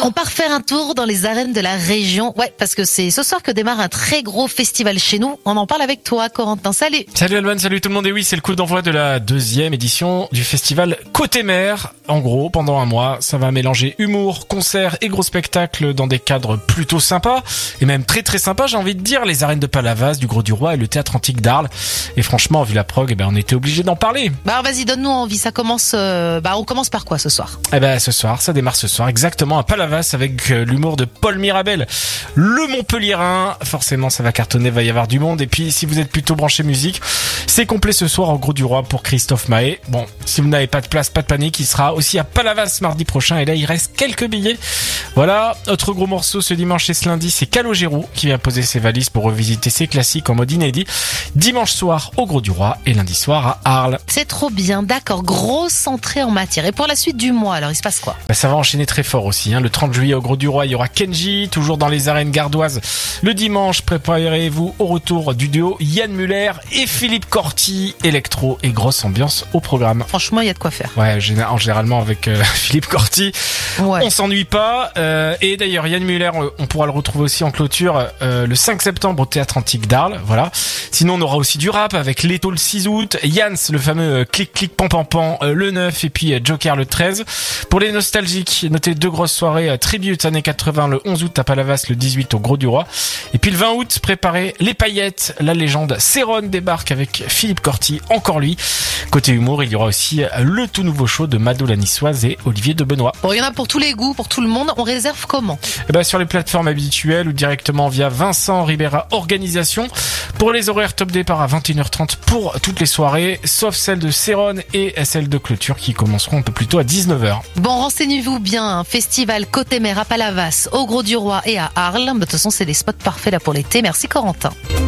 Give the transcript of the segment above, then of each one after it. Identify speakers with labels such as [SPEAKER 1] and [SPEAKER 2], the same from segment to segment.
[SPEAKER 1] On part faire un tour dans les arènes de la région. Ouais, parce que c'est ce soir que démarre un très gros festival chez nous. On en parle avec toi, Corentin. Salut.
[SPEAKER 2] Salut Alban, salut tout le monde. Et oui, c'est le coup d'envoi de la 2e édition du festival Côté Mer. En gros, pendant un mois, ça va mélanger humour, concerts et gros spectacles dans des cadres plutôt sympas. Et même très très sympas, j'ai envie de dire. Les arènes de Palavas, du Grau-du-Roi et le théâtre antique d'Arles. Et franchement, vu la prog, on était obligé d'en parler.
[SPEAKER 1] Bah vas-y, donne-nous envie. Ça commence. On commence par quoi ce soir?
[SPEAKER 2] Ce soir, ça démarre ce soir exactement à Palavas avec l'humour de Paul Mirabel, le Montpelliérain. Forcément, ça va cartonner, va y avoir du monde. Et puis, si vous êtes plutôt branché musique, c'est complet ce soir au Grau-du-Roi pour Christophe Mahé. Bon, si vous n'avez pas de place, pas de panique, il sera aussi à Palavas mardi prochain. Et là, il reste quelques billets. Voilà, autre gros morceau ce dimanche et ce lundi, c'est Calogero qui vient poser ses valises pour revisiter ses classiques en mode inédit. Dimanche soir au Grau-du-Roi et lundi soir à Arles.
[SPEAKER 1] C'est trop bien, d'accord. Grosse entrée en matière. Et pour la suite du mois, alors il se passe quoi?
[SPEAKER 2] Ça va enchaîner très fort aussi. Le 30 juillet au Grau-du-Roi, il y aura Kenji, toujours dans les arènes gardoises. Le dimanche, préparez-vous au retour du duo Yann Muller et Philippe Corti. Électro et grosse ambiance au programme.
[SPEAKER 1] Franchement, il y a de quoi faire.
[SPEAKER 2] Ouais, généralement avec Philippe Corti, ouais. On s'ennuie pas. Et d'ailleurs, Yann Muller, on pourra le retrouver aussi en clôture le 5 septembre au théâtre antique d'Arles. Voilà. Sinon, on aura aussi du rap avec Leto le 6 août, Yans le fameux clic clic pan pan pan le 9 et puis Joker le 13. Pour les nostalgiques, notez 2 grosses soirées tribute années 80 le 11 août à Palavas, le 18 au Grau-du-Roi. Et puis le 20 août, préparez les paillettes, la légende Céron débarque avec Philippe Corti, encore lui. Côté humour, il y aura aussi le tout nouveau show de Mado la Niçoise et Olivier de Benoît.
[SPEAKER 1] Bon, il y en a pour tous les goûts, pour tout le monde. On réserve comment?
[SPEAKER 2] Sur les plateformes habituelles ou directement via Vincent Ribera Organisation. Pour les horaires, top départ à 21h30 pour toutes les soirées, sauf celle de Céron et celle de clôture qui commenceront un peu plus tôt à 19h.
[SPEAKER 1] Bon, renseignez-vous bien. Festival Côté Mer à Palavas, au Grau-du-Roi et à Arles. De toute façon, c'est des spots parfaits là pour l'été. Merci Corentin.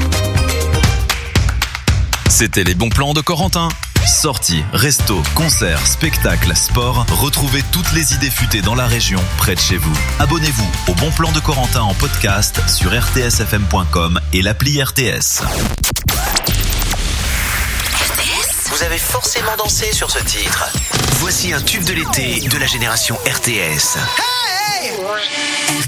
[SPEAKER 3] C'était les bons plans de Corentin. Sorties, restos, concerts, spectacles, sport. Retrouvez toutes les idées futées dans la région, près de chez vous. Abonnez-vous au Bon Plan de Corentin en podcast sur rtsfm.com et l'appli RTS.
[SPEAKER 4] Vous avez forcément dansé sur ce titre. Voici un tube de l'été de la génération RTS. Hey!